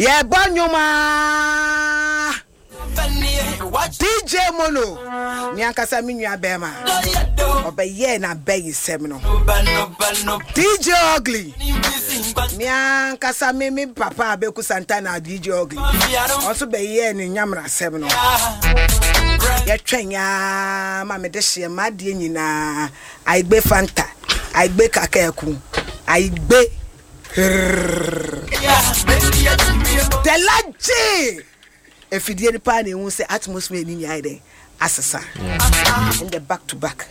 Yeah, Banyuma DJ Mono Nyankasa Minya Bema Obeye na Bey Semino DJ Ugly Nyankasa Mimi Papa Beku Santana DJ Ugly also Beye ni Nyamra Semino Yetwenya ma medehye ma de nyina aigbe Fanta aigbe kakeku aigbe the laje efidie ni pa na hu say atmosphere ni nyai den asesa in the back to back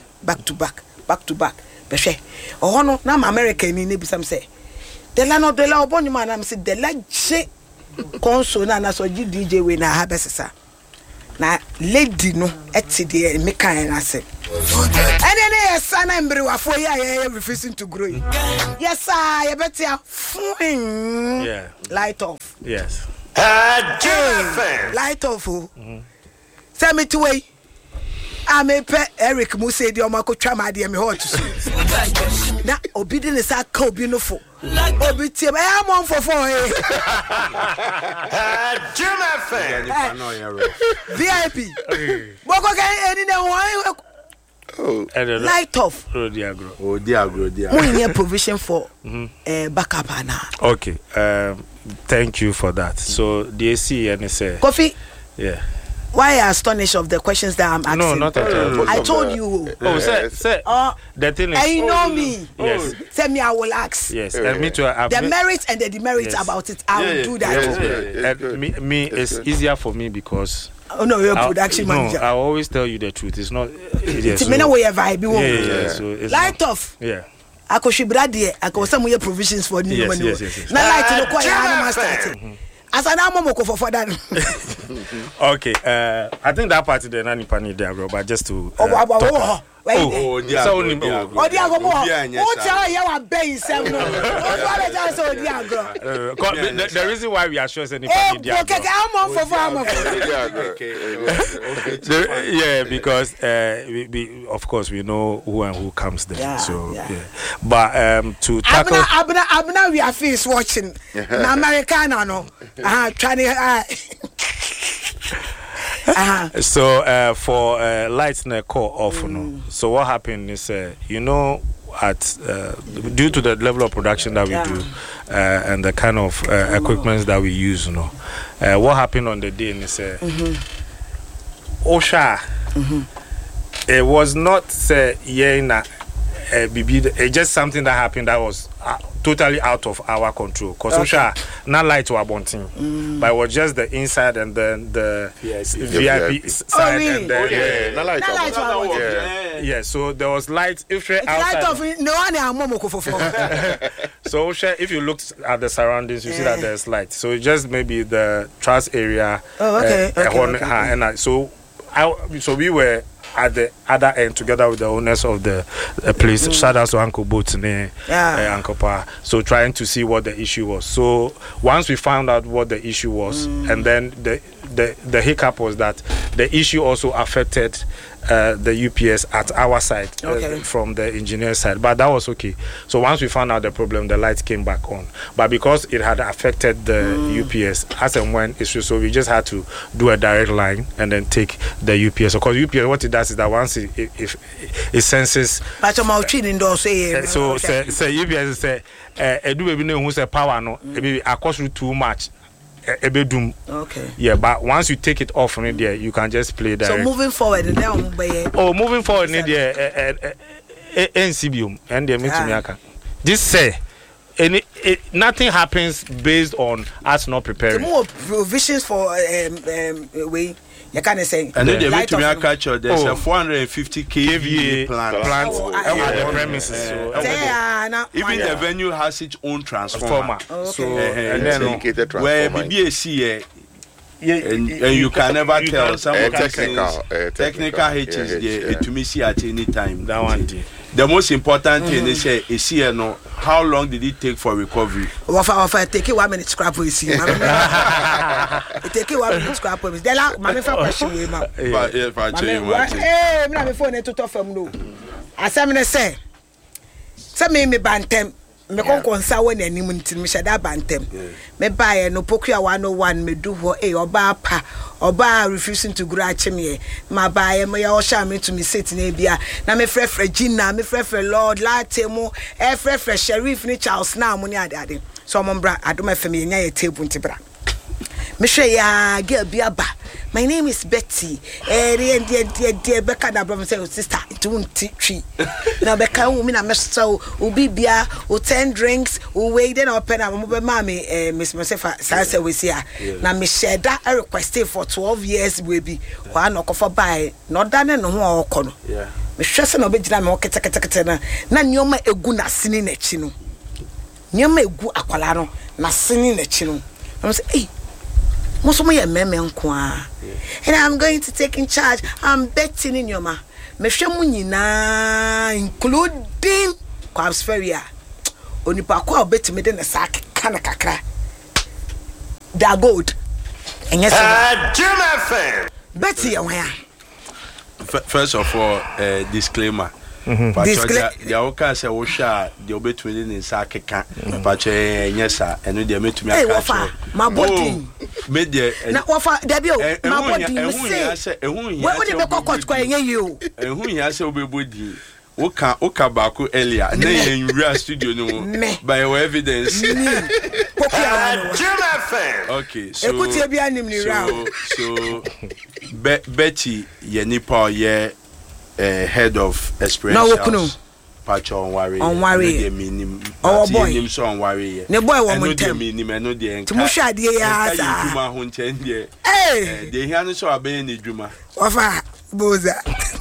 behwe oho no na America ni ne bisam say the la obonyuma na me say the laje console na so DJ we na ha besesa na lady no eti de me kan na say ene yes na mbere wafo ya refusing to grow yes sir you better light off yes light off say me to way I pe Eric Musa di o makotwa ma de me hot so na obi de ne sa ka obi no fo obi tie ba ya mon fofo Jim FM VIP boko kan eni na won light off Diagro. We need provision for backup now. Okay. Thank you for that. So DAC and say Coffee. Yeah. Why are you astonished of the questions that I'm asking? No, not at all. I told you. Say the thing is, and you know me. Yes. Tell me, I will ask. Yes. And me too. The merits and the demerits about it, I will do that. And me, it's easier for me because. Oh no, you're a production manager. No, I always tell you the truth. It's not. It's me no way a vibe. Yeah. So it's light off. Yeah. I could ship brady. I could some provisions for new money. Yes. Now light to look animal starting. As an ammo for that. Okay. I think that part of the nanny pani there, bro. But just to. So Diago. The reason why we are sure any yeah, because we of course we know who and who comes there. Yeah. But to tackle Abna we are face watching na Americana no trying So for lights in the core off no. So what happened is you know at due to the level of production that we do and the kind of equipment that we use, you know, what happened on the day is Osha it was not it's just something that happened that was totally out of our control. Because Osha not light to our bunting, but it was just the inside and then the VIP side. Really? And then Yeah. So there was light. If outside, light of no one. So Osha, if you look at the surroundings, you see that there's light. So it's just maybe the truss area. So we were at the other end together with the owners of the place. Shout out to Uncle Boots and Uncle Pa. So trying to see what the issue was. So once we found out what the issue was, and then the hiccup was that the issue also affected the UPS at our side from the engineer side, but that was okay. So once we found out the problem, the lights came back on. But because it had affected the UPS as and when issue, so we just had to do a direct line and then take the UPS. Because UPS, what it does is that once it senses, so say UPS say do baby know who say power no, maybe across too much. Okay. Yeah, but once you take it off from it there, you can just play that. So moving forward, moving forward, NCBum and the Mitsumiyaka. This say nothing happens based on us not preparing. The more provisions for way. You can't say. And then they make me a catcher. There's a 450 kVA plant at the premises. Even the venue has its own transformer. So and then where BBAC and you can never tell. Some technical hitches to me see at any time. That one. The most important thing they say is here no. How long did it take for recovery? Take it 1 minute scrap with you. Take it 1 minute scrap with me. Dela, mama for question we ma. If I tell you what. Me phone to talk from no. As I say me bantem me konkonsa won anim nti me hyeda bantem me bae no pokua 101 me du ho oba pa oba refusing to grow achime ma bae me ya o sha me to me sit na bia na me frefre Gina me frefre Lord Latemu frefre Sheriff ni Charles na mo ni ade so mo bra adoma fam ye nya ye table ntibra me hwe ya girl bia ba. My name is Betty. Dear Becca, that brother say, sister, it won't teach you. Now, Becca, woman, I must so, be beer, 10 drinks, wait, then open up, mammy, Miss Mosefa, Sansa was here. Now, Miss Sheda, I requested for 12 years, will be one knock off a buy, not done and no more corner. Yeah. Miss Shesson of Bijam, Catakatana, Nanyoma Eguna singing a chino. Nyama egu akwalano, na singing a chino. I say, hey. And I'm going to take in charge. I'm betting in your ma. Including Quabs Ferrier. Only Paco bet me in a sack, Kanakakra. They're good. And yes, Betty, first of all, disclaimer. But the Oka say Osha, the obet within in Sakeka, but yes, sir, and they made to me a my body. Made the Debio, my body, what would the cockroach crying you? And who has a baby? Oka Baku Elia, and then in real studio, no, by your evidence. Okay, so Betty, Yenipa, yeah. Head of experience. Patch on worry. On worry. Oh boy. Him so on worry. Ne boy woman tell me ni me no de enka. Tumusha de ya sa. Juma ho nchen de. Eh. De hia no so aben ni juma. Ofa boza.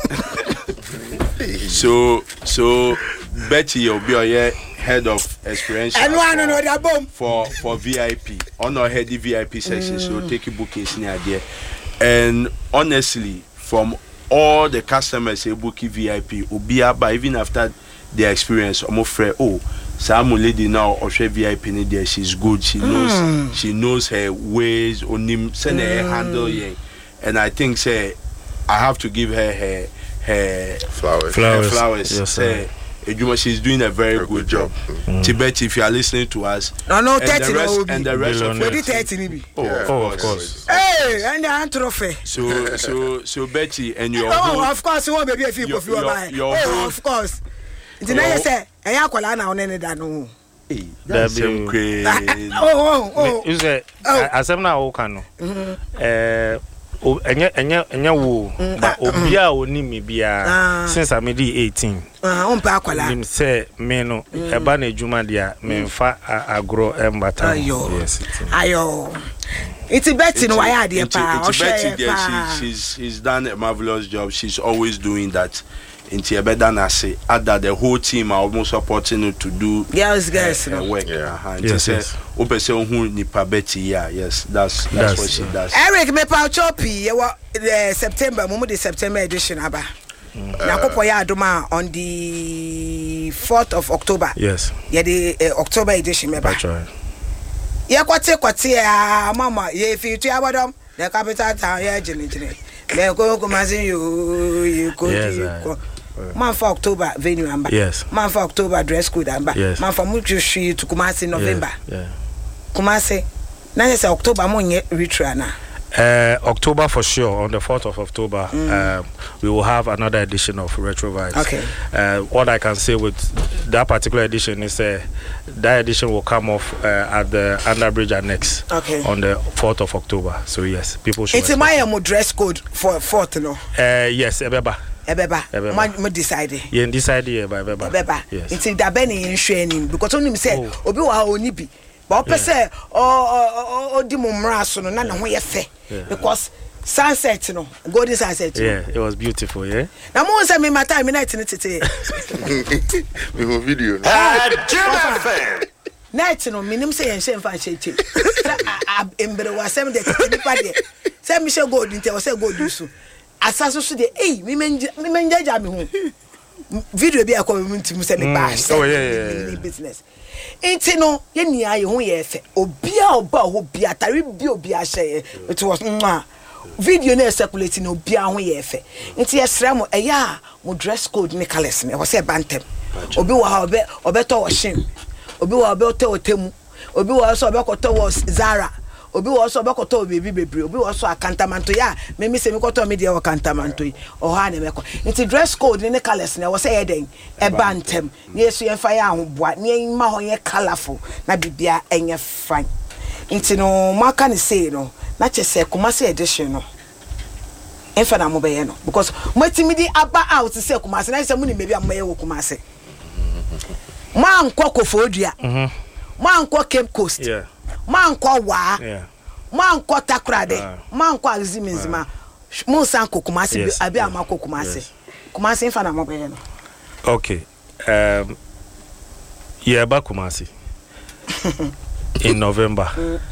So Betty obi oye head of experience. For VIP. On our head VIP section so take your bookings near there. And honestly from all the customers say book VIP ubia but even after their experience I'm afraid some lady now or VIP in there she's good she knows her ways onim send her handle and I think say I have to give her her flowers yes, say she's doing a very good job. Tibet, if you are listening to us, no, 30 and the rest of it. 30 of course. Hey, and the trophy. So Betty and your of course you want maybe a few of you of course. Did I say I akwala na onene da no. That's so crazy. You say asem na o kan no. Enya wo but obia oni me bia since I'm 18 on pa akwala nim say me no e ba na adwuma dia me mfa agro embata yes ayo it's Betty no why ade pa o she's done a marvelous job. She's always doing that. Into a better than I say, other the whole team are almost supporting you to do work. Yes. Yes, that's what she does. Eric, me pa choppy. The September, the September edition, aba. Nakopo ya adoma on the 4th of October. Yes. Yeah, the October edition, me ba. Yeah, kwate ya mama. Yeah, if you tell about the capital town, yeah, jini. Me go mazin you go. Man for October venue amba. Yes. Man for October dress code amba. Yes. Man for Mujushi to Kumasi November. Yeah. Kumasi. Now it's October mo nye ritual na. October for sure. On the 4th of October, we will have another edition of Retro Vibes. Okay. What I can say with that particular edition is that edition will come off at the Underbridge Annex. Okay. On the 4th of October. So yes, people should. It's my dress code for 4th, no? Yes, Ebeba. Ma decide. Yeah, decide by Ebeba. Yes. It's da beni in training because only me say obi wa oni bi. But person di mumra so no na ho ye fe because sunset no golden sunset. Yeah, it was beautiful, yeah. Na mo say me matter me night tete. We have video. Night no minim say yen shemfa cheche. Embre wa sem de tete nipa de. Say me say gold inte o say gold so. Asaso so de me menjaja me ho. Video bi akọ me ntim say me ba. Oh yeah. Business. Enti no ye nia ye ho ye fe. Obia oba ho bia tare bi obi a hye. It was video na circulating obia ho ye fe. Enti ye sra mo eya mo dress code ne colors me. I was say bantem. Obi wa ha obeto wo shin. obi wo obeto otemu obi wo so obekoto wo Zara obi wo so obekoto baby bebre obi wo so akantamanto ya me se me koto me de wo kantamanto yi o ha na meko nti dress code ne colors na wo say eden e bantem na yesu ye fa ya ahoboa na yin ma ho ye colorful na bibia enye fine nti no maka ne say no na chese Kumasi edition no enfa na mo be ye no because matimi di aba out say Kumasi na say mu ni mebi amaye wo Kumasi man kwa Kofodua man kwa Cape Coast man kwa wa man kwa Takrade man kwa Alzimizima mo san ko Kumasi abi amako Kumasi Kumasi enfa na mo be ye no okay yeah ba Kumasi in November.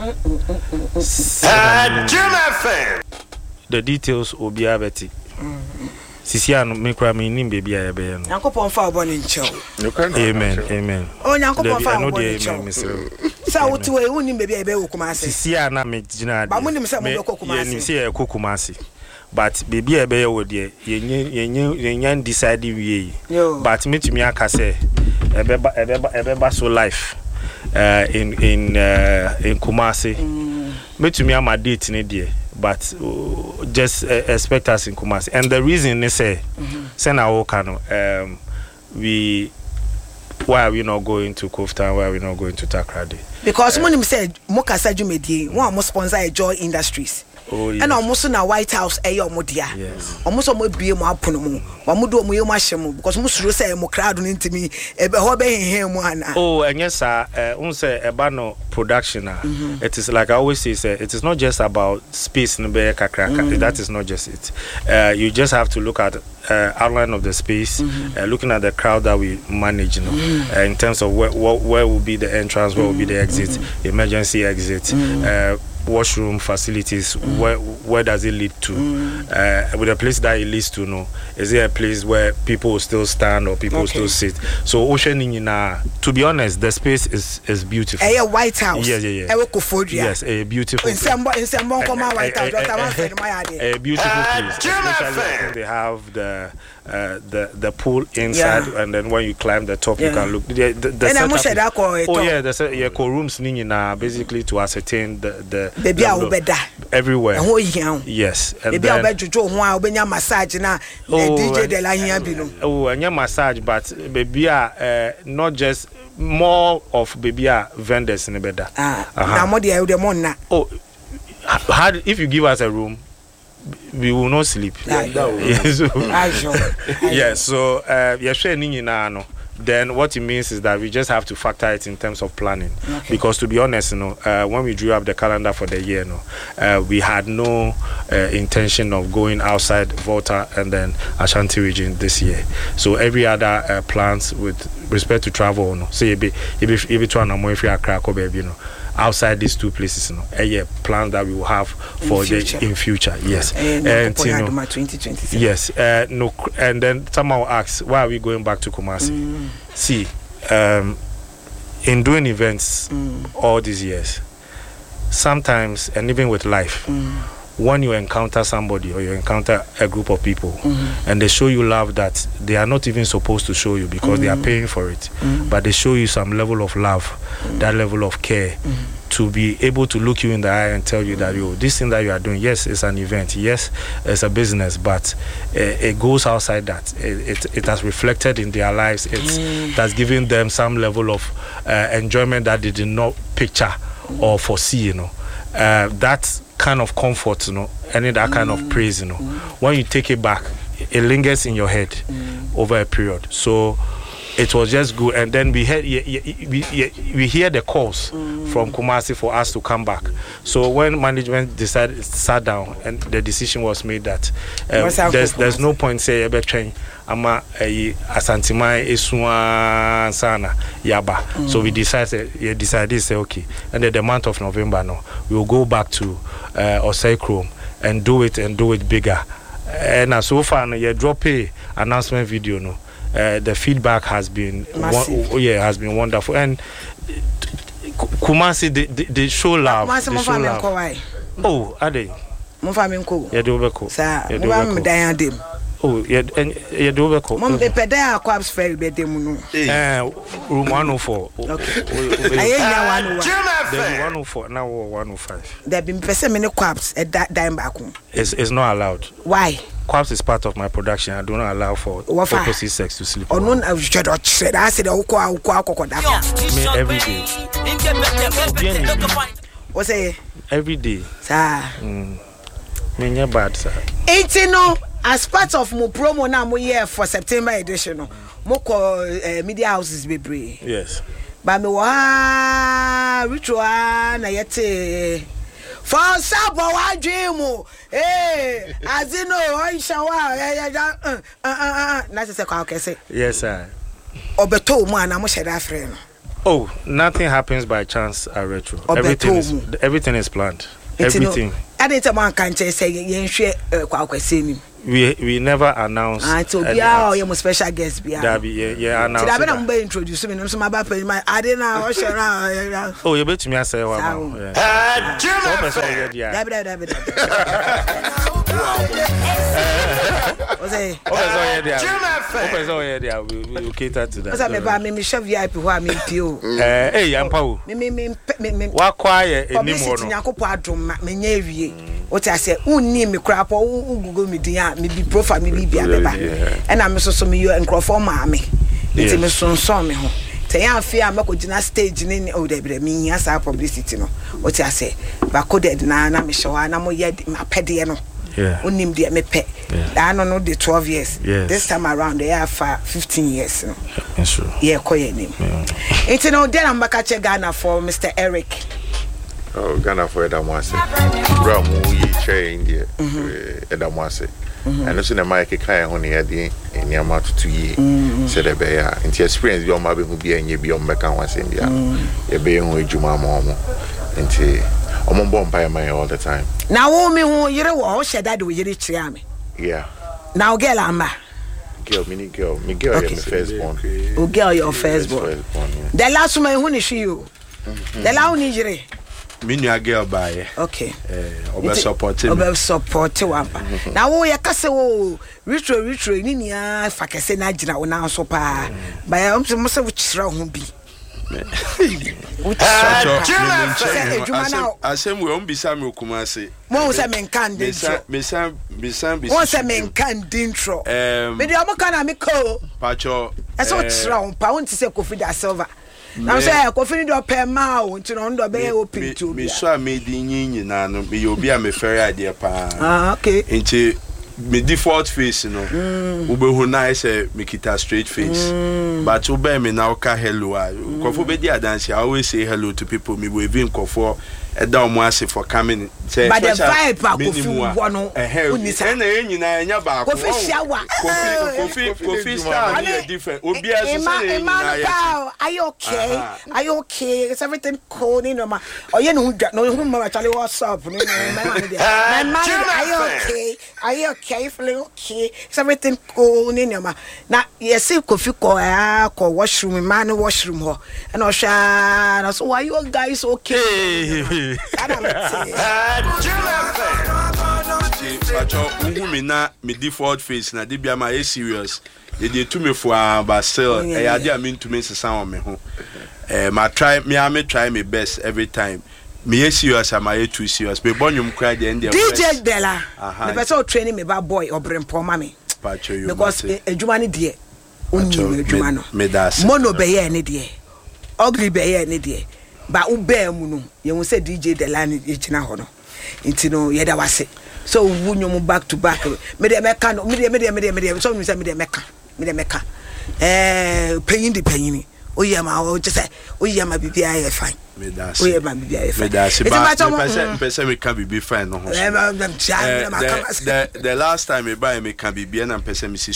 The details will be abeti. Sisiano me kra me nim baby aye be no. Yankopon fa oboni nchew. Amen. Oh Yankopon fa oboni nchew. Sa wotu we unim baby aye be wo Kumasi. Sisiana me gina de. Ba munim se mo be ko Kumasi. Ye nim se ye ko Kumasi. But baby aye be wo de yenyan decide we. But me tumi aka say ebeba so life. In Kumasi, me to me am a date in there, but just expect us in Kumasi. And the reason they say, send our Kano, why are we not going to Kofta? Why are we not going to Takrade? Because when said Mokasa Jumedi, one more sponsor Joy Industries. Oh, yes. And almost na White House eyo modia. Yes. Almost mo bie mo apono mo. Wa mo do mo ye mo ahyem because mo suro say mo crowd no ntimi e be ho be henhen mo ana. Oh, and yes sir, say eba no production. It is like I always say, it is not just about space no be kakraka. That is not just it. You just have to look at outline of the space, looking at the crowd that we manage, you know, in terms of where will be the entrance, where will be the exit, emergency exit, washroom facilities, where does it lead to? With a place that it leads to, no, is it a place where people will still stand or people will still sit? So ocean to be honest, the space is beautiful. A White House. Yes, a beautiful place. A beautiful place. Especially they have the pool inside, and then when you climb the top, you can look. The rooms basically to ascertain the baby everywhere. Yes, and then massage na DJ de la hian oh, and massage, but baby not just more of baby vendors in the bed. Oh, if you give us a room, we will not sleep. Yes, so then what it means is that we just have to factor it in terms of planning. Because to be honest, when we drew up the calendar for the year, we had no intention of going outside Volta and then Ashanti region this year. So every other plans with respect to travel, say outside these two places, a plan that we will have for in future. Yes, and 2026. Yes, no, and then someone asks, why are we going back to Kumasi? See, in doing events all these years, sometimes, and even with life, when you encounter somebody or you encounter a group of people and they show you love that they are not even supposed to show you because they are paying for it, but they show you some level of love, that level of care, to be able to look you in the eye and tell you that, this thing that you are doing, yes, it's an event, yes, it's a business, but it goes outside that. It has reflected in their lives. It has given them some level of enjoyment that they did not picture or foresee, that kind of comfort, and that kind of praise, when you take it back, it lingers in your head over a period. So it was just good, and then we hear the calls from Kumasi for us to come back. So when management sat down, and the decision was made that there's no point say ebe train ama asantimai esua sana yaba. So we decided say okay, and then the month of November we will go back to Osei Chrome and do it bigger. And so far you drop a announcement video the feedback has been has been wonderful, and Kumasi they show love. Oh, are they? Mufamiko. Yeah, do beko. Sir, Oh, yeah, and you do a call. Mom, the pedal corpse ferry bed. Room 104. Okay. I 104 now 105. There been many corpse at that dime back. It's not allowed. Why? Corpse is part of my production. I do not allow for opposite sex to sleep. Or none of you said, I said, me every day. What's it? Every day. Sir. Me bad, sir. 18 no. As part of my promo now, we here for September edition. Mo call media houses be brave. Yes. But me wa ritual na yete for sabo wa dream. Eh, as you know, I shawa na se kwa kese. Yes, sir. Obeto mu na mo sheda frame. Oh, nothing happens by chance at Retro. Everything is planned. Everything. I didn't want to say yenhwe kwa kwese ni. We never announce. So bia you special guest bia. That be yeah announce. Did I be na introduce me so my papa my I didn't know share. Oh, you bet me say wa ma. Yeah. We cater to that. Because me chef VIP who am PO. Hey, ampa wo. Me wa kwaye enimo no. Nyakopo adom me nya ewie. What I say, unni me crap or Google me dia me be profile me bia beba. And I'm so me you encrofo ma me. It's me so me ho. Te ya afia makogina stage ni o de bre me hia sa publicity no. What I say, ba coded na me showa na mo ye mapede no. Yeah. Unim dia me pe. I don't know the 12 years. Yes. This time around they have 15 years. No? Yes, sure. Yeah, koye name. It's no then I'm back at Ghana for Mr. Eric. Oh, Ghana for Edamwase. Ramu ye chair India. Edamwase. And also the mic kind on here the in Yama to 2 years. Said a bear. Into experience your mother who be and ye be on Mekan once India. Ye be on Juma Momo. Into I'm on by my all the time. Now, me who you know, said that we reach me. Yeah. Now, girl, I'm girl, mini girl, me girl, okay. Your firstborn. Oh, girl, your firstborn. Yeah. The last one, who is you? The last one, Mini girl by. Okay. Obe supporting. Obe supporting one. Now, we are castle, retro, Ninia, Fakase Najina, or now so pa. By I'm so much of strong be. I said we won't be Samuel Kumasi. Once a man can intro. Once a man can intro. Maybe I'm a kind of Miko. Pacho. I saw strong pound to say Kofi da Silva. Now say Kofi do per mount to under be open to me. So I made in no be you be a me fair idea pa. Okay. Into me default face no ube hu na say make it a straight face but ube me now ka hello kofo be di dance I always say hello to people me we even kofo eda omo ase for coming say but the vibe kofi wono unisa na enyina enya ba kofi shawa kofi style is different obi as say enyina are you okay is everything cool you know ma oye no ma chale what's up no my man are you okay you feeling okay is everything cool you know ma na yes kofi ko washroom man washroom ho and o sha na so are you guys okay me default face na dey be am serious they to me for Basel I dey mean to me sound me ho I try my best every time me serious am I too serious me bonyum cry the end DJ Della the person training me bad boy obrempo mama because ejuma ni de onni ejuma no mono be ye ni de ugly be ye ni de ba ube mu no ye hu say DJ Della ni ejina ho no nti no ye da wase so wunyo back to back me de meka no me de so me say me de meka penyin oyama o just say oyama bibia ye fine oyama bibia ye fine person me can be fine no the last time me buy me can be and person me see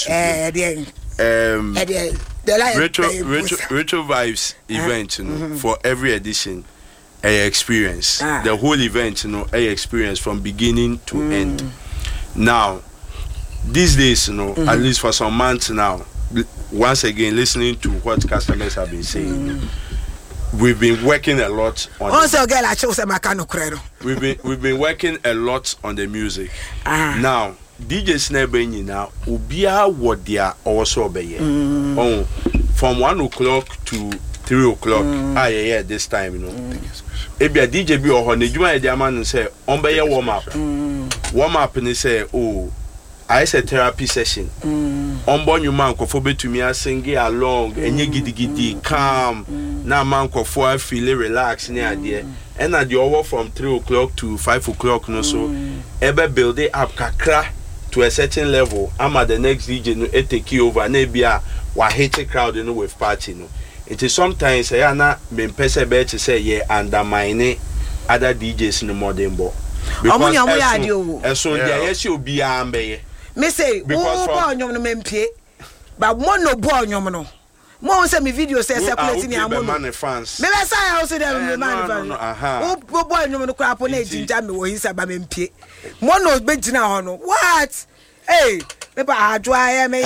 retro vibes event you know, for every edition a experience the whole event you know a experience from beginning to end. Now these days you know at least for some months now, once again listening to what customers have been saying, we've been working a lot on we've been working a lot on the music. Now DJs na be nyina obia wo dia owo obeye from 1 o'clock to 3 o'clock yeah this time ebia DJ bi oho na djuma e dia ma no say on be warm up ni say I say therapy session on bon you man kofo betumi asing along enye gidigidi calm na man kofo feel relax ni ade and at the hour from 3 o'clock to 5 o'clock no so ebe build it up kakra to a certain level ama the next DJ no take over na bia wa hit crowd no with party no it is sometimes say na me pese be to say yeah undermine other DJs no more than bo because eso dia yes obi ambe me say because boy nyom no mempie but mo no boy nyom no mo say me video say circulate ni amono me be say how say dem man fan o boy nyom no kwa po na jinja me wo hisa ba mempie mo no be gina ho no what hey me ba adwa me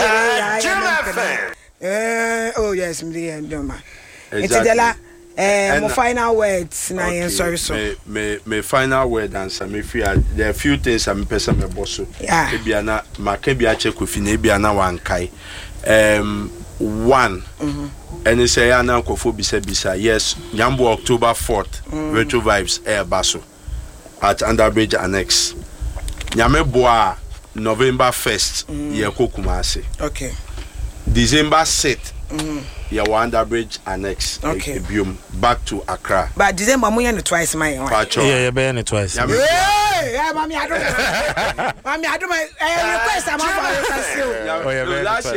oh yes me and man it's the my final words na okay. Sorry so me final word answer me fear there are few things I'm person me boss e bia na maka bia che kofi na bia na wankai one and say ana kofo bisa yes nyambo October 4th Retro Vibes Air Basso at Underbridge Annex nyame boa November 1st ye kokumase okay December 6th yeah, Underbridge Annex. Okay. Back to Accra. But December we twice my yeah, be twice. Yeah, mommy, I don't. Mommy, I do my request. I'm last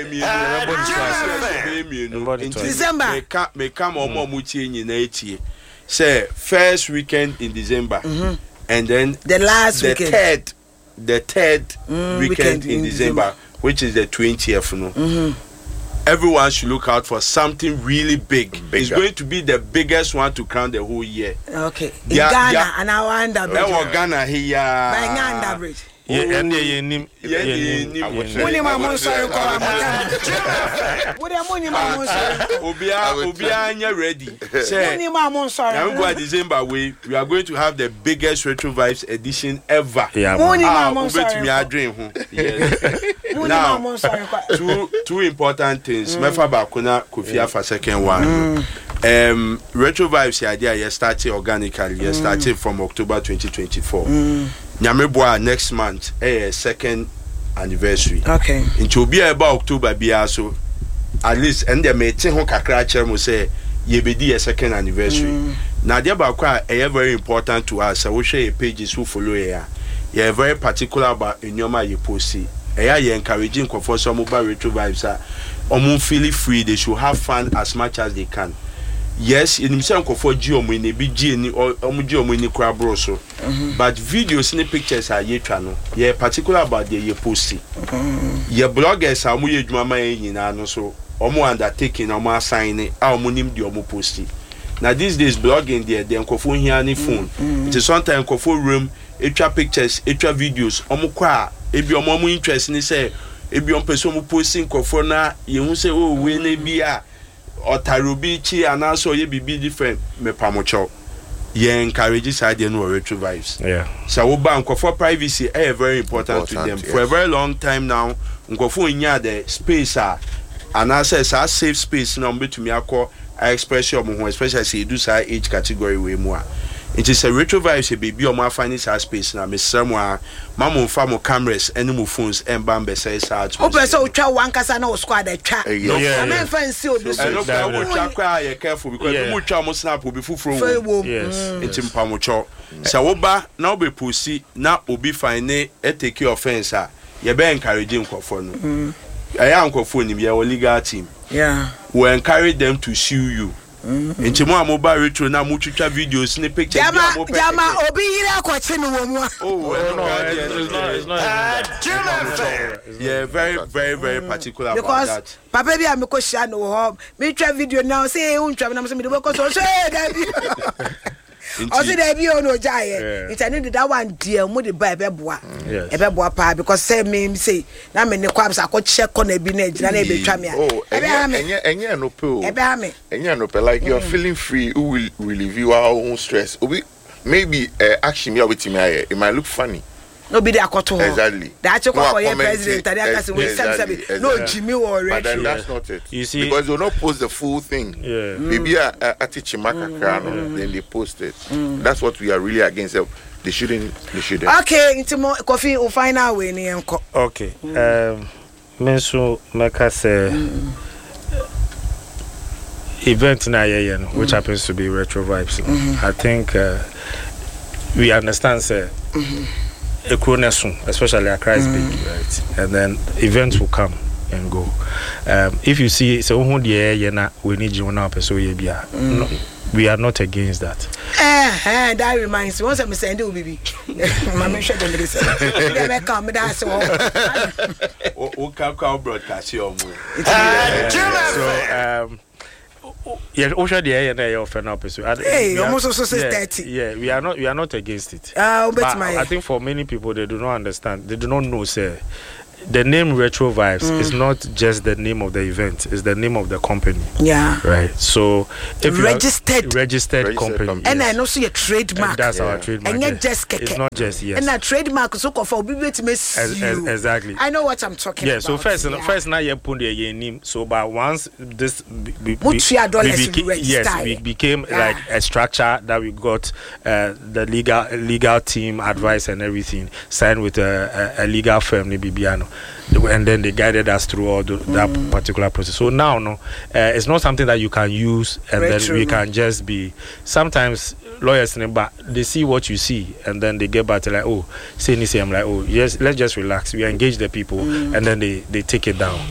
year, December. Me come on more muchi in etie. Say first weekend in December, and then the last weekend. The third weekend in December, which is the 20th. No. Everyone should look out for something really big. Bigger. It's going to be the biggest one to crown the whole year. Okay. In Ghana and our Underbridge. Ghana here. By Underbridge. Yeah, December we are going to have the biggest Retro Vibes edition ever. Now, two important things. Mefa bakuna kofia for second one. Retro Vibes idea started organically. Started from October 2024. Nyameboa next month second anniversary. Okay. It will be about October bia so at least and they may think kakra chere say ye be a second anniversary. Now there ba kwa very important to us. We share pages who follow here. You very particular about nyoma you post. You encouraging for some mobile Retro Vibes feel free, they should have fun as much as they can. Yes, in himself for Giomo in a big G or Giomo in the crab broso. But videos and pictures are ye channel. Yeah, particular about the ye posting. Your bloggers are more mama in ano so omo undertaking omo signing our monim the omo posting. Now these days blogging there, the uncofo here any phone. It is sometimes uncofo room, extra pictures, extra videos, omo kwa, ebi omo interest ni say ebi on person mo posting uncofo na ye say oh we na bia or Tarubi chi and also ye be different me pamocho. Ye encourage side no Retro Vibes. Yeah. So we bank for privacy very important to them. Yes. For a very long time now, unkofo nya the space and I say safe space now to me akọ express your mo especially say do say age category we more. It is a Retro Vibes a baby or my finance space now. Miss somewhere, Mamma farm cameras and no phones and bambe says out. Oh, so try one casa no squad that chat. Yeah, I'm not fancy. I look cry careful because the much almost snap will be full from it's in Pamucho. So, now be pussy, now will be fine. Take your offense. You be encouraging for no. I am confounding your legal team. Yeah, we encourage them to sue you. Into more mobile retro now, mucha videos, any pictures. Jama, obi ira kwa chenu womwa. It's not. Yeah, very particular because about that. Papa bi ameko sha no ho. Me try video now say untwa na me dey because so that I say there be no jaye. It's any that one dear mo dey buy ebeboa. Ebeboa pa because say me say na me ne kwabs akoche corner bi na gina na be twa me. Oh, enye no pe o. Enye no pe like you're feeling free, who will relieve you our own stress. Maybe action me with me it might look funny. No be there koto. Exactly. That you for your president that can we say no Jimmy already. But then that's not it. You see, because they don't post the full thing. Yeah. Maybe a Chimaka Krano, then they post it. That's what we are really against. They shouldn't. Okay, into more coffee or final way ni enko. Okay. Menso maka say event na ye no, which happens to be Retro Vibes. I think we understand say especially Accra is big, right? And then events will come and go. If you see so who the na we need you now so ye bia. We are not against that. That reminds me. Once I'm saying, do baby. Mama should do this. They come. That's all. O can broadcast your move. So yeah, also the area na your friend up so. Hey, almost also 30. Yeah, we are not against it. But I think for many people they do not understand. They do not know say the name Retro Vibes is not just the name of the event, it's the name of the company. Yeah. Right. So if registered company. And I know see a trademark. And that's our trademark. And not just keke. It's not just And a trademark so for people to miss you. Exactly. I know what I'm talking about. So first now you put the name. So but once this we became like a structure that we got the legal team advice and everything signed with a legal firm Bibiano. And then they guided us through all that particular process. So now, it's not something that you can use and then we can just be. Sometimes lawyers, but they see what you see and then they get back to like, oh, say I'm like, oh, yes, let's just relax. We engage the people and then they take it down.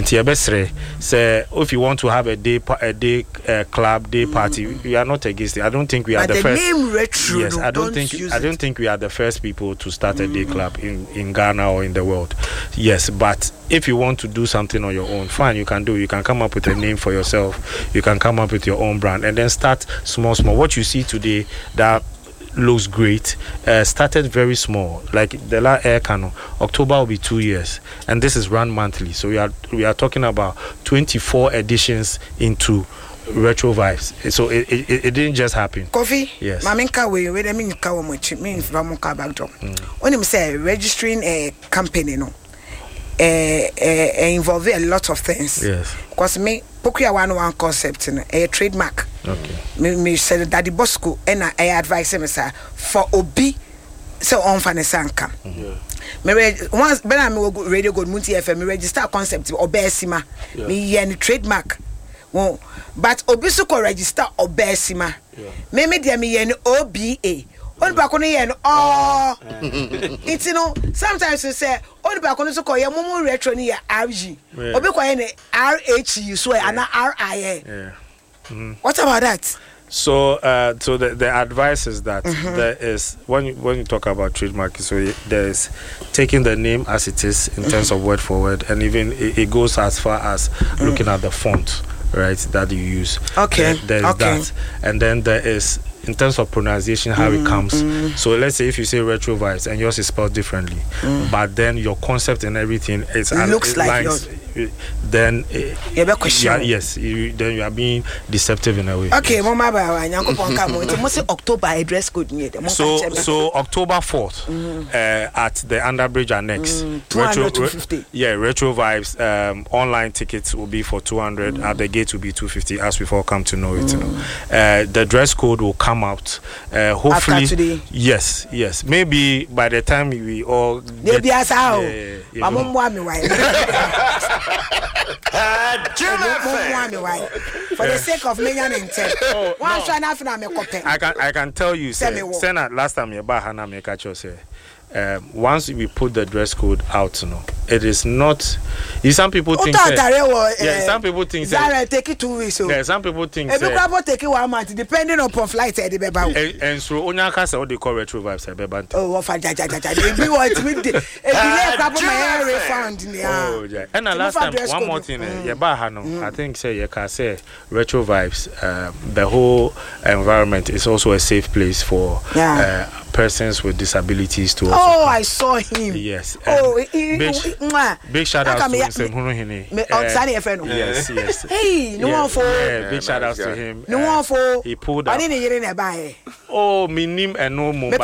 Say, if you want to have a day club, day party, we are not against it. I don't think we are the first. Name Retro, yes, I don't think we are the first people to start a day club in Ghana or in the world. Yes, but if you want to do something on your own, fine, you can do. You can come up with a name for yourself. You can come up with your own brand and then start small. What you see today that looks great started very small. Like the La Air Cano, October will be 2 years, and this is run monthly. So we are talking about 24 editions into Retro Vibes. So it didn't just happen. Coffee? Yes. Maminka we I mean kawo much mean from backdrop. When you say registering a company no involve a lot of things. Yes. Because me Pokia one concept in a trademark. Okay. Me said that the Bosco and I advise him sir for Obi so on Fanesanka. Me once when I'm radio good Munti FM me register concept Obesima. Me any trademark. Well, but Obisu ko register Obesima. Me dia me yen OBA. On back on yen it's sometimes you say on back on so call your mumu retro ni RG. Obi ko yen RH so and RIA. What about that? So the advice is that there is when you talk about trademark, so there is taking the name as it is in terms of word for word, and even it goes as far as looking at the font, right, that you use. Okay. There's that, and then there is in terms of pronunciation how it comes. So let's say if you say Retro Vibes and yours is spelled differently, but then your concept and everything looks like yours. Then yes, then you are being deceptive in a way. Okay, Mama ba Nyankopon ka mo. It's October address code ni. So October 4th at the Underbridge Annex. Retro Vibes online tickets will be for 200. At the gate will be 250 as we've all come to know it. The dress code will come out hopefully after today. Yes. Maybe by the time we all get, for the sake of million and 10. I can tell you, Senna, last time you bought Hannah make a say. Once we put the dress code out, it is not. Some people think. Some people think. Take it 2 weeks. Yeah, some people think. Take it 1 month, depending upon flight. And so, Onyaka say what they call Retro Vibes. Oh, If you want me, delay refund. Oh, yeah. And last time, one more thing. I think say Retro Vibes. The whole environment is also a safe place for persons with disabilities to also I saw him. Yes. Big shout out to him. Yes. Hey, no one for. Big shout out to him. No one for. He pulled up. I didn't hear it by. Oh, minim and no more. Me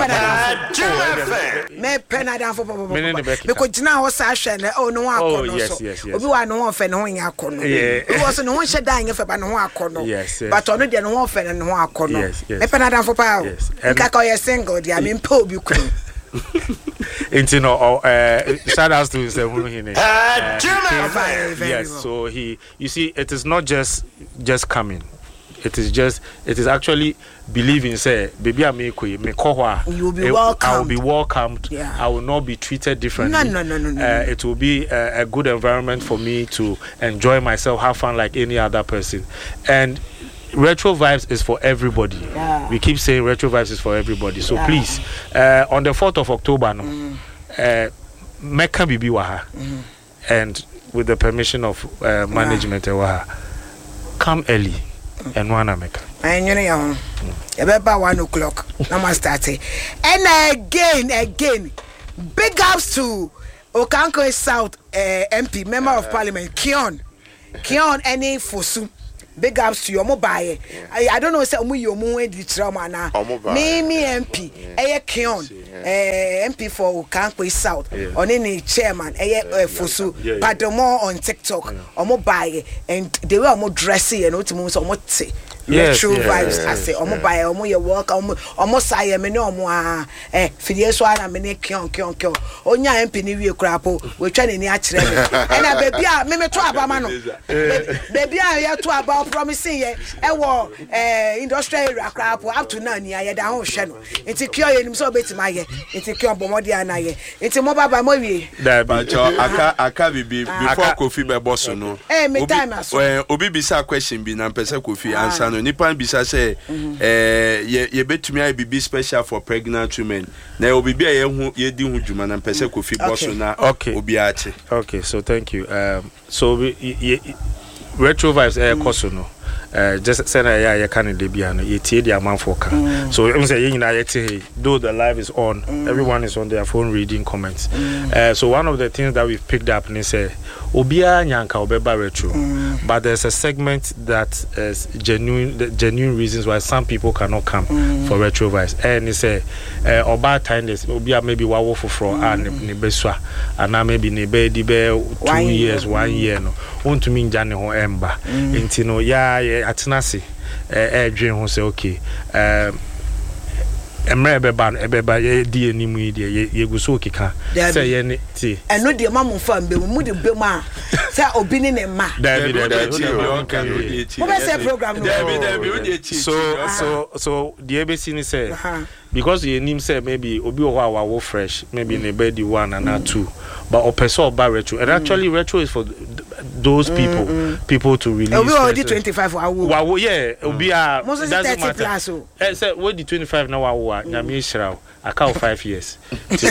penna down for because now was session. Oh no one. Oh yes. Obi wa no one fe no nya kono. It was no one shed dying if no one kono. Yes. But on the no one fe no one kono. Yes. Me penna down for power. Yes. Nkaka you single dia me mpa obi kunu. Into shout out to him. Yes, so you see, it is not just coming. It is actually believing. Say, baby, me you will be welcomed. I will be welcomed. Yeah. I will not be treated differently. No. It will be a good environment for me to enjoy myself, have fun like any other person, and. Retro Vibes is for everybody. Yeah. We keep saying Retro Vibes is for everybody. So please, on the 4th of October, Mecca Bibi Waha, and with the permission of management, come early and wanna Mecca. And you know, about 1 o'clock. Namaste. And again, big ups to Okanko South MP, Member of Parliament, Kion, any Fosu. Big ups to your mobile. I don't know say you move the trauma now. Me MP. Kion. MP for Kankwe South. On any chairman. Fosu. But the more on TikTok. Or mobile. And they were more dressy and what moves or what say. Retro Vibes. I say mobile. Omo your work. Omo say me no mo fidie so ana me ne kion. Onya MP ni wie krapo. We twa ni akire me. And baby a me to abama no. Baby a ya to about promising ye wo industrial area krapo up to now ni ya da ho hwe no. Enti kio ye nim so betima ye. Enti kio bomodi ana ye. Enti mo baba mo wie. Da ba cho aka bibi before Kofi be boss no. Me time aso. Obi bisa question bi na pese Kofi answer no. Nipa bisa say ye betumi ay bibi special for pregnant women. Na obi bia ye di hu djuma na pese Kofi boss na obi ache. Okay, so thank you. So Retro Vibes koso no. Just say na ya can de bia no ye tie dia man for kan. So we say yin na ye tie though the live is on, everyone is on their phone reading comments. So one of the things that we've picked up and say obia nyanka obeba retro, but there's a segment that is genuine reasons why some people cannot come for Retro Vibes. And he say oba kindness obia maybe wawo foforo ne beswa and maybe ne be di be 2 years 1 year no want to mean jane ho emba intino ya atenase dwen ho say okay emre ebeba ye di enimu ye guso okika say ye ne ti eno de mamu fa mbe mu de be ma say obi ne ma David program no so the ABC ni say because ye nim say maybe obi o wa fresh maybe ne be di 1 and 2 but opeso ba retro and actually retro is for those people to release we already 25 wow yeah obi a doesn't matter say we di 25 na wow nyame hira I count 5 years. Okay.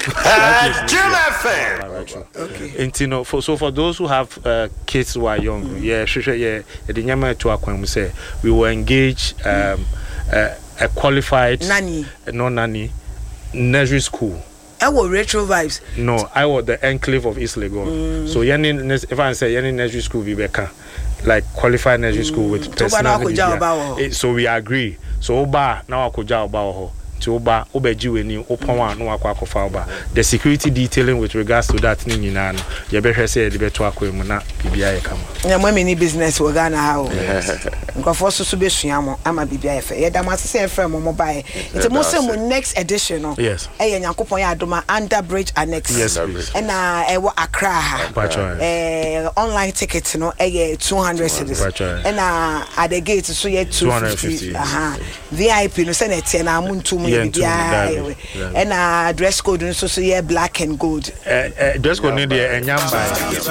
And for those who have kids who are young, the nyama to akwam say we will engage a qualified nanny, non-nanny nursery school. I will Retro Vibes. No, I was the enclave of East Legon. So if I say any nursery school we become like qualified nursery school with personal. So we agree. So oba now akoja oba ho. Oba obejiweni opon no akwakofa oba the security detailing with regards to that ni nyina no ye behwe say de beto akwemu na bibia ye kama nya mo many business we Ghana ha o nkofo so besua mo ama bibia ye fe ye da masese ye fe mo mobile it mo say mo next edition no yes ye nyakopon ya adoma under bridge annex yes and e wo Accra ha online ticket no ye 200 cedis and at the gate so ye 250 VIP no say na tie na amuntu and dress code so yeah black and gold dress code need the enyamba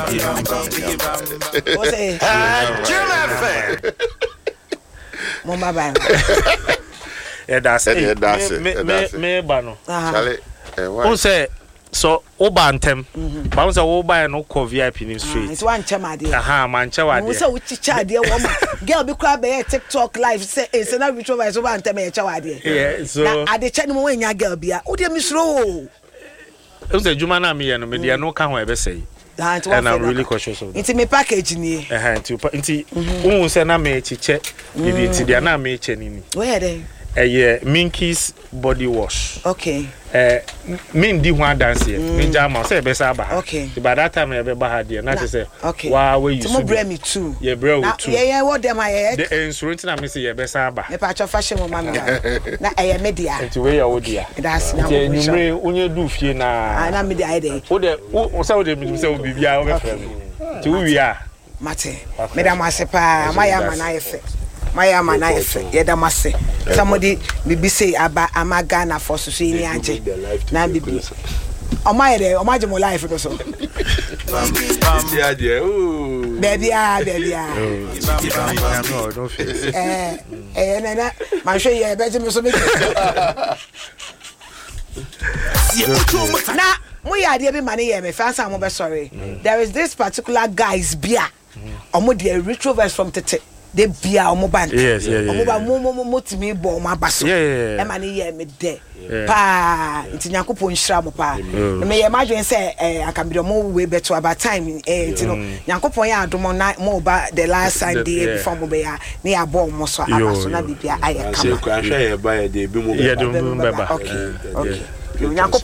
mama ba that's it me bano Charlie on say so oba ntem ba say oba no call VIP in straight it's one chamade man chawade we say we chichade woman girl be cry be TikTok live say say na retro so oba ntem e chawade yeah so na ade che no we nya girl bia wo de mi suro o say juma na me ye no me de no ka ho e be say and I'm really cautious of that. It's me package ni nti won say na me chiche bibi nti de na me che ni where dey Minky's body wash. Okay. Min di one dance here. Min jama say be sa ba. Okay. By that time be ba ha there. Na say okay. Wa we use. Mo bring me too. Yeah, bring you too. Yeah, what dem I the insurance na me say be sa ba. Me pa cho fashion mo mama. Na media. Nti we ya wo dia. That's na. Nti nyumre onye du fie na. Na media ai dey. Wo de wo say wo de me say wo bibia wo be frɛ me. Nti wo wi a. Mate. Me da ma se pa, ma ya ma na efe. Maya man I yeda mase somebody bibi say aba amaga na for so ni age na bibi o my dey o maje mo life do so baby no don't face na man show you be me so me na mo ya dey be man here me fans am be sorry there is this particular guy's beer omo dey retrovers from Tete de bia o mo ban yes o mo ba mo timi bo o ma baso e ma ne ye me de pa nti Nyankopon nhira mo pa me ye ma dwen say akambi mo we beto about time nti no Nyankopon ya adom na mo ba the last Sunday before mo be ya ne ya bo mo so abaso na bibia aye kama se kwa hwe ye ba ye de bi mo be ba okay